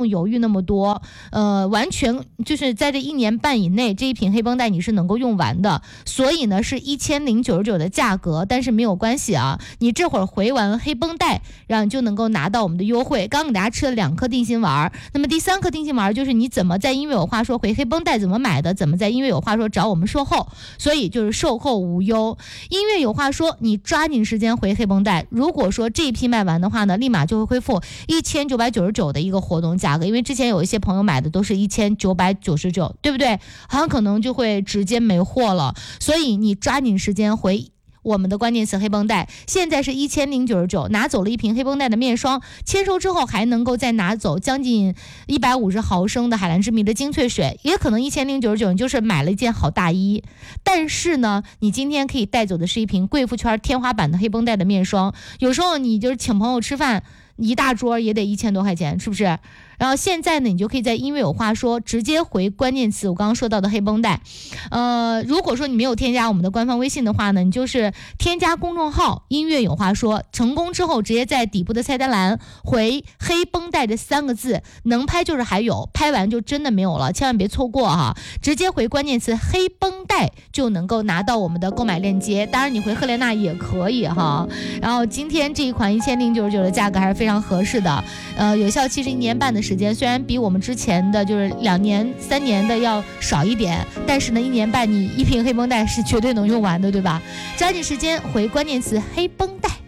用犹豫那么多，完全就是在这1年半以内，这一瓶黑绷带你是能够用完的。所以呢是1099的价格，但是没有关系啊，你这会儿回完黑绷带，然后你就能够拿到我们的优惠。刚给大家吃了2颗定心丸，那么第3颗定心丸就是你怎么在音乐有话说回黑绷带怎么买的，怎么在音乐有话说找我们售后，所以就是售后无忧。音乐有话说，你抓紧时间回黑绷带，如果说这一批卖完的话呢，立马就会恢复1999的一个活动价格，因为之前有一些朋友买的都是1999，对不对？很可能就会直接没货了，所以你抓紧时间回我们的关键词黑绷带，现在是1099，拿走了一瓶黑绷带的面霜，签收之后还能够再拿走将近150毫升的海蓝之谜的精粹水，也可能1099你就是买了一件好大衣，但是呢你今天可以带走的是一瓶贵妇圈天花板的黑绷带的面霜，有时候你就是请朋友吃饭一大桌也得1000多块钱，是不是？然后现在呢，你就可以在音乐有话说直接回关键词我刚刚说到的黑绷带。如果说你没有添加我们的官方微信的话呢，你就是添加公众号音乐有话说，成功之后直接在底部的菜单栏回黑绷带这3个字，能拍就是还有，拍完就真的没有了，千万别错过哈！直接回关键词黑绷带就能够拿到我们的购买链接，当然你回赫莲娜也可以哈。然后今天这一款1099的价格还是非常合适的，有效期是1年半的时间，虽然比我们之前的就是2年3年的要少一点，但是呢1年半你一瓶黑绷带是绝对能用完的，对吧？抓紧时间回关键词黑绷带。